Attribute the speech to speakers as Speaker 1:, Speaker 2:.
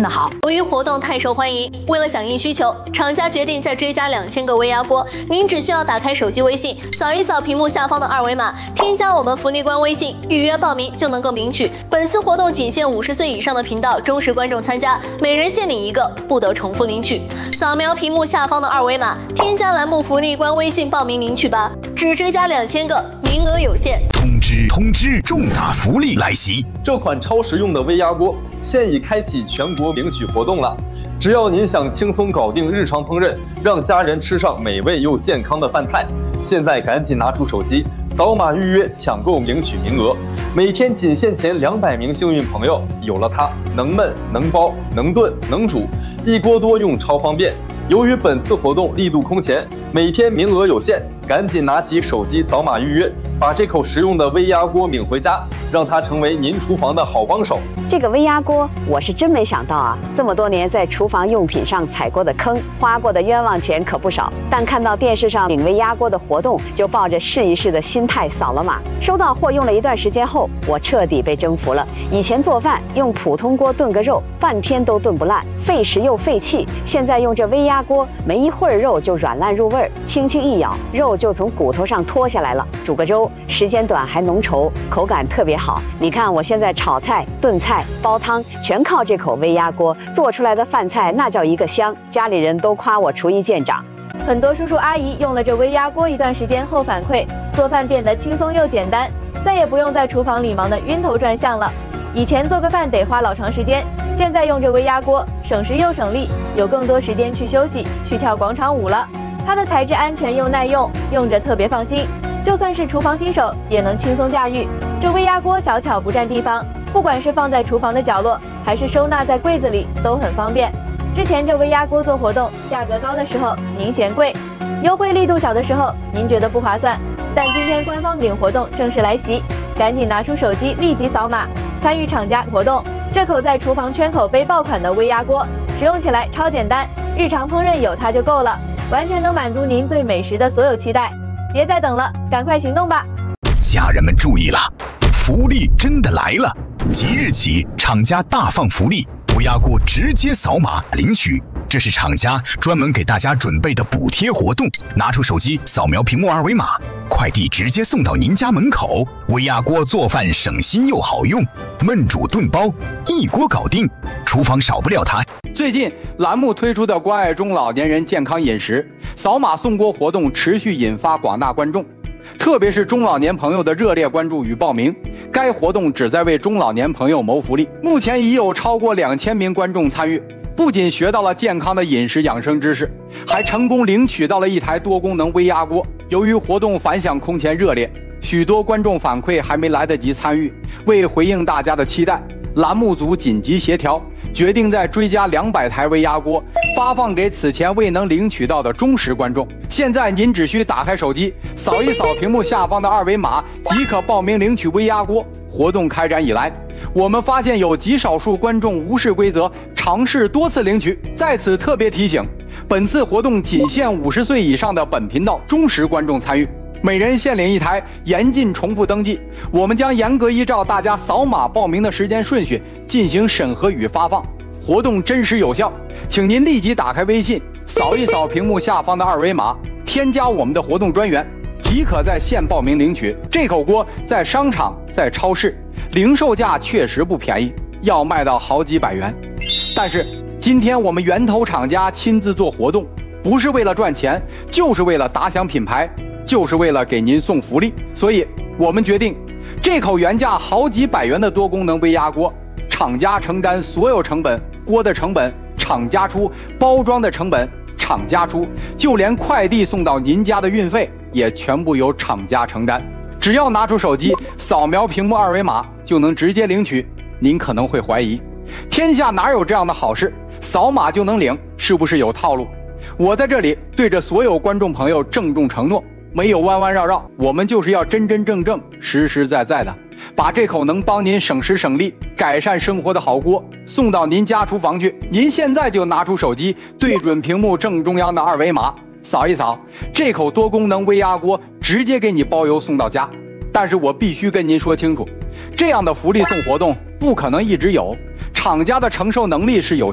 Speaker 1: 的好。
Speaker 2: 由于活动太受欢迎，为了响应需求，厂家决定再追加2000个微压锅。您只需要打开手机微信，扫一扫屏幕下方的二维码，添加我们福利官微信，预约报名就能够领取。本次活动仅限50岁以上的频道忠实观众参加，每人限领1个，不得重复领取。扫描屏幕下方的二维码，添加栏目福利官微信报名领取吧，只追加2000个，名额有限。
Speaker 3: 通知！重大福利来袭！
Speaker 4: 这款超实用的微压锅现已开启全国领取活动了。只要您想轻松搞定日常烹饪，让家人吃上美味又健康的饭菜，现在赶紧拿出手机，扫码预约抢购领取名额。每天仅限前200名幸运朋友，有了它，能焖能包能炖能煮，一锅多用超方便。由于本次活动力度空前，每天名额有限，赶紧拿起手机扫码预约，把这口实用的微压锅领回家，让它成为您厨房的好帮手。
Speaker 1: 这个微压锅我是真没想到啊，这么多年在厨房用品上踩过的坑，花过的冤枉钱可不少。但看到电视上领微压锅的活动，就抱着试一试的心态扫了码。收到货用了一段时间后，我彻底被征服了。以前做饭用普通锅炖个肉，半天都炖不烂，费时又费气。现在用这微压锅，没一会儿肉就软烂入味儿，轻轻一咬，肉就从骨头上脱下来了。煮个粥，时间短还浓稠，口感特别好。你看我现在炒菜、炖菜、煲汤，全靠这口微压锅做出来的饭菜，那叫一个香，家里人都夸我厨艺见长。
Speaker 5: 很多叔叔阿姨用了这微压锅一段时间后反馈，做饭变得轻松又简单，再也不用在厨房里忙得晕头转向了。以前做个饭得花老长时间，现在用这微压锅省时又省力，有更多时间去休息，去跳广场舞了。它的材质安全又耐用，用着特别放心，就算是厨房新手也能轻松驾驭。这微压锅小巧不占地方，不管是放在厨房的角落，还是收纳在柜子里，都很方便。之前这微压锅做活动，价格高的时候您嫌贵，优惠力度小的时候您觉得不划算，但今天官方领活动正式来袭，赶紧拿出手机立即扫码参与厂家活动。这口在厨房圈口碑爆款的微压锅，使用起来超简单，日常烹饪有它就够了，完全能满足您对美食的所有期待。别再等了，赶快行动吧！
Speaker 3: 家人们注意了，福利真的来了！即日起，厂家大放福利，微压锅直接扫码领取。这是厂家专门给大家准备的补贴活动，拿出手机扫描屏幕二维码，快递直接送到您家门口。微压锅做饭省心又好用，焖煮炖煲一锅搞定，厨房少不了它。
Speaker 6: 最近栏目推出的关爱中老年人健康饮食扫码送锅活动持续引发广大观众，特别是中老年朋友的热烈关注与报名。该活动旨在为中老年朋友谋福利，目前已有超过2000名观众参与，不仅学到了健康的饮食养生知识，还成功领取到了一台多功能微压锅。由于活动反响空前热烈，许多观众反馈还没来得及参与，为回应大家的期待，栏目组紧急协调，决定再追加200台微压锅，发放给此前未能领取到的忠实观众。现在您只需打开手机，扫一扫屏幕下方的二维码，即可报名领取微压锅。活动开展以来，我们发现有极少数观众无视规则，尝试多次领取。在此特别提醒，本次活动仅限50岁以上的本频道忠实观众参与，每人限领1台，严禁重复登记。我们将严格依照大家扫码报名的时间顺序进行审核与发放，活动真实有效。请您立即打开微信，扫一扫屏幕下方的二维码，添加我们的活动专员，即可在线报名领取。这口锅在商场、在超市零售价确实不便宜，要卖到好几百元。但是今天我们源头厂家亲自做活动，不是为了赚钱，就是为了打响品牌，就是为了给您送福利。所以我们决定，这口原价好几百元的多功能微压锅，厂家承担所有成本，锅的成本厂家出，包装的成本厂家出，就连快递送到您家的运费也全部由厂家承担。只要拿出手机扫描屏幕二维码就能直接领取。您可能会怀疑，天下哪有这样的好事，扫码就能领，是不是有套路？我在这里对着所有观众朋友郑重承诺，没有弯弯绕绕，我们就是要真真正正实实在在的把这口能帮您省时省力改善生活的好锅送到您家厨房去。您现在就拿出手机对准屏幕正中央的二维码，扫一扫，这口多功能微压锅直接给你包邮送到家。但是我必须跟您说清楚，这样的福利送活动不可能一直有，厂家的承受能力是有